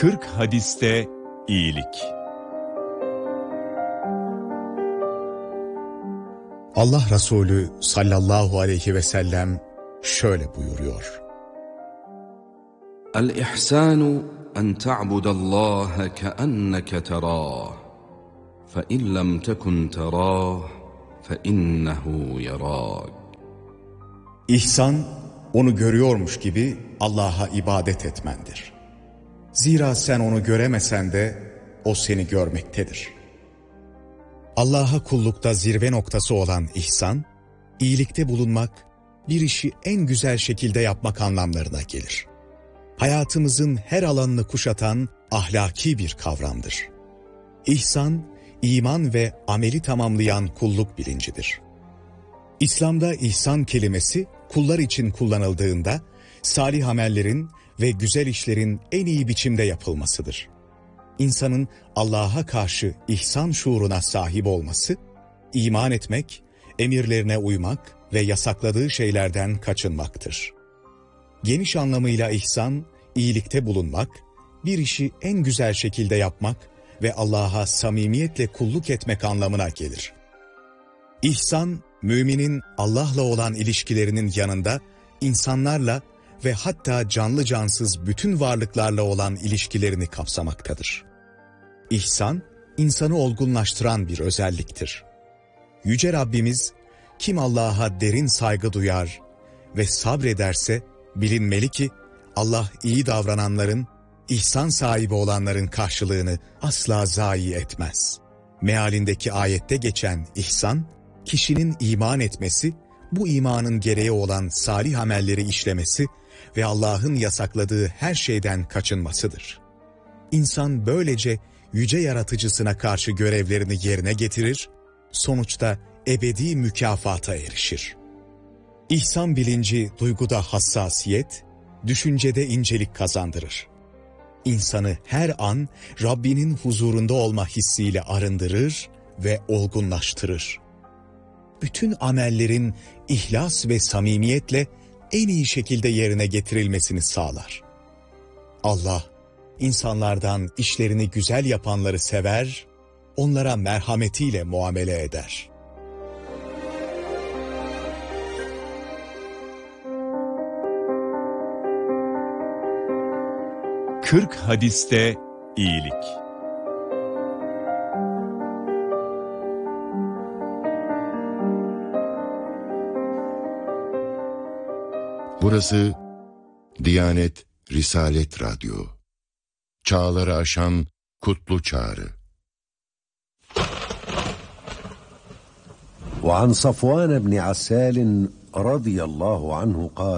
40 hadiste iyilik. Allah Resulü sallallahu aleyhi ve sellem şöyle buyuruyor. El-ihsanu en ta'budallaha keenneke terah. Fe in lem tekun terah fe innehu yarak. İhsan, onu görüyormuş gibi Allah'a ibadet etmendir. Zira sen onu göremesen de o seni görmektedir. Allah'a kullukta zirve noktası olan ihsan, iyilikte bulunmak, bir işi en güzel şekilde yapmak anlamlarına gelir. Hayatımızın her alanını kuşatan ahlaki bir kavramdır. İhsan, iman ve ameli tamamlayan kulluk bilincidir. İslam'da ihsan kelimesi kullar için kullanıldığında, salih amellerin ve güzel işlerin en iyi biçimde yapılmasıdır. İnsanın Allah'a karşı ihsan şuuruna sahip olması, iman etmek, emirlerine uymak ve yasakladığı şeylerden kaçınmaktır. Geniş anlamıyla ihsan, iyilikte bulunmak, bir işi en güzel şekilde yapmak ve Allah'a samimiyetle kulluk etmek anlamına gelir. İhsan, müminin Allah'la olan ilişkilerinin yanında insanlarla ve hatta canlı cansız bütün varlıklarla olan ilişkilerini kapsamaktadır. İhsan, insanı olgunlaştıran bir özelliktir. Yüce Rabbimiz, kim Allah'a derin saygı duyar ve sabrederse bilinmeli ki Allah iyi davrananların, ihsan sahibi olanların karşılığını asla zayi etmez. Mealindeki ayette geçen ihsan, kişinin iman etmesi, bu imanın gereği olan salih amelleri işlemesi ve Allah'ın yasakladığı her şeyden kaçınmasıdır. İnsan böylece yüce yaratıcısına karşı görevlerini yerine getirir, sonuçta ebedi mükafata erişir. İhsan bilinci duyguda hassasiyet, düşüncede incelik kazandırır. İnsanı her an Rabbinin huzurunda olma hissiyle arındırır ve olgunlaştırır. Bütün amellerin ihlas ve samimiyetle en iyi şekilde yerine getirilmesini sağlar. Allah, insanlardan işlerini güzel yapanları sever, onlara merhametiyle muamele eder. Kırk hadiste iyilik. Burası Diyanet Risalet Radyo. Çağları aşan kutlu çağrı. وعن صفوان بن عسال رضي الله عنه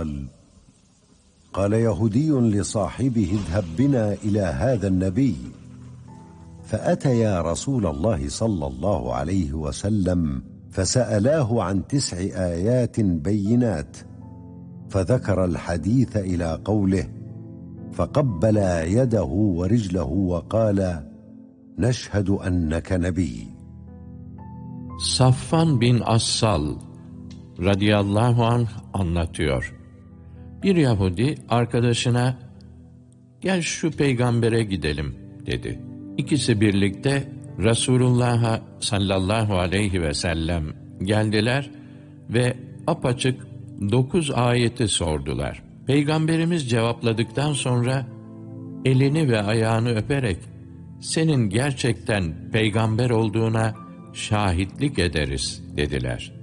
قال يهودي لصاحبه اذهب بنا إلى هذا النبي فأتيا رسول الله صلى الله عليه وسلم فسألاه عن 9 آيات بينات فذكر الحديث إلى قوله فقبل يده ورجله وقال نشهد أنك نبي. Safvan bin Assal radıyallahu anh anlatıyor. Bir Yahudi arkadaşına gel şu peygambere gidelim dedi. İkisi birlikte Resulullah'a sallallahu aleyhi ve sellem geldiler ve apaçık 9 ayeti sordular. Peygamberimiz cevapladıktan sonra elini ve ayağını öperek senin gerçekten peygamber olduğuna şahitlik ederiz dediler.